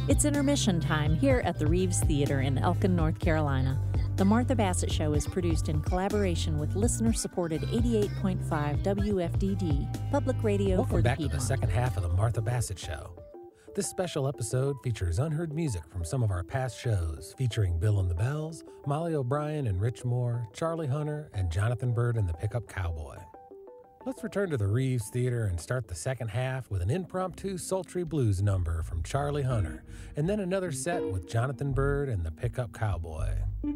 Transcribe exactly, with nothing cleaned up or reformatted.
It's intermission time here at the Reeves Theater in Elkin, North Carolina. The Martha Bassett Show is produced in collaboration with listener-supported eighty-eight point five W F D D, public radio Welcome for the back Piedmont. to the second half of the Martha Bassett Show. This special episode features unheard music from some of our past shows, featuring Bill and the Bells, Molly O'Brien and Rich Moore, Charlie Hunter, and Jonathan Byrd and the Pickup Cowboy. Let's return to the Reeves Theater and start the second half with an impromptu sultry blues number from Charlie Hunter, and then another set with Jonathan Byrd and the Pickup Cowboy.